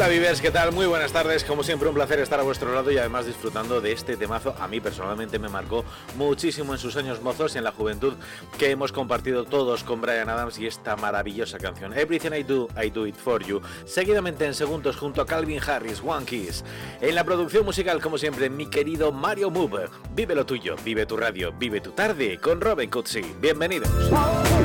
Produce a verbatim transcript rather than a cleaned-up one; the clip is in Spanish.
Vivers, ¿qué tal? Muy buenas tardes, como siempre un placer estar a vuestro lado y además disfrutando de este temazo. A mí personalmente me marcó muchísimo en sus años mozos y en la juventud que hemos compartido todos con Bryan Adams y esta maravillosa canción Everything I Do, I Do It For You. Seguidamente en segundos junto a Calvin Harris, One Kiss. En la producción musical, como siempre, mi querido Mario Move. Vive lo tuyo, vive tu radio, vive tu tarde con Robin Cutsi. Bienvenidos.